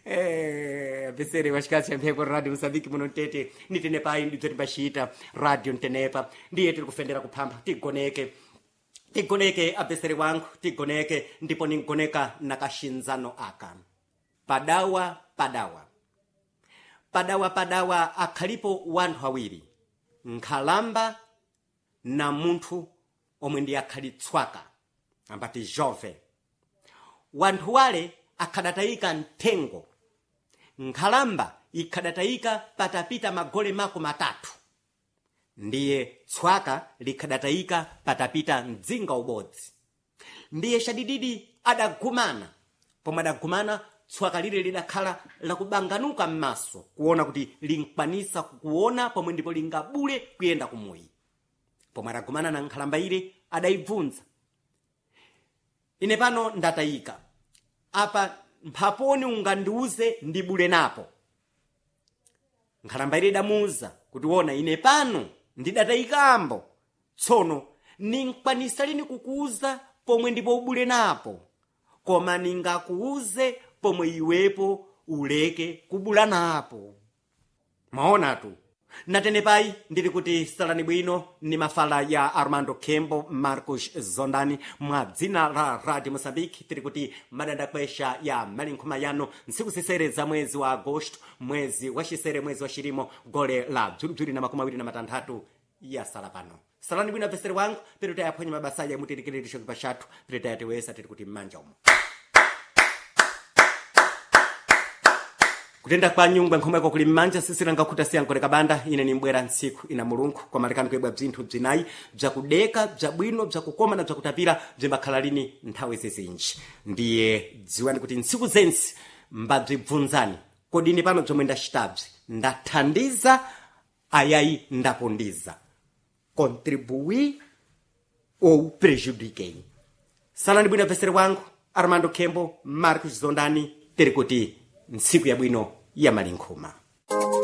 Besere washikasi ya mpepo radio Mozambique muno Tete nitene pai ndizoti bashita radio ntenepa ndiye tiri kufendera kupamba tigoneke abesere wangu tigoneke ndipo ningoneka nakashinzano aka padawa akhalipo wanthu awiri nkhalamba na munthu omwe ndi akhalitswaka ambati jove wanthu wale akhadatayika mthengo nkhalamba ikhadatayika patapita magole mako matatu ndiye tswaka likhadatayika patapita mdzinga ubodzi ndiye shadididi adagumana pomwe adagumana tswaka lile lidakhala lakubanganuka m'maso kuona kuti linkwanisa kuona pomwe ndipo lingabule kuyenda kumuyi pomwe adagumana na nkhalamba ile adayibvunza ine pano ndatayika apa mphaponi ungandiuze ndibule napo nkhalamba ile idamuuza kuti wona ine pano ndidatayika tsono ninkwanisa lini kukuuza pomwe ndipo ubule napo koma ningakuuze pomwe iwepo uleke kubula napo maonatu natene pai ndiri kuti salani bwino ni mafala ya Armando Kembo Marcos Zondani mwa dzina la Radio Mozambique tiri kuti madanda kwesha ya malinkhuma yano nsiku zisere za mwezi wa Agosto mwezi wa Shisere mwezi wa Shirimo gole la bzulubzuli na 26 ya sala pano salani bwino besere wangu peruta yaphwanya mabasa ya mutirikiririsho kipashatu peruta yatewesa tiri kuti mmanja umo kutenda kwa nyungwe nkhomeko kuli mmanja sisiranga kuti asiyankoleka banda ine nimbwera ntsiku ina mulungu kwa marekano kwebwa bzinthu bzinayi bzakudeka bzabwino bzakukoma na bzakutapira bzimbakhala lini nthawi zizinji ndiye dziwani kuti ntsiku zensi mbabzibvunzani kodi ine pano bzomwe ndachitabzi ndathandiza ayayi ndapondiza contribuir ou prejudiquei salani bwino pesere wangu Armando Kembo Marcos Zondani tiri kuti ntsiku ya bwino ya malinkhuma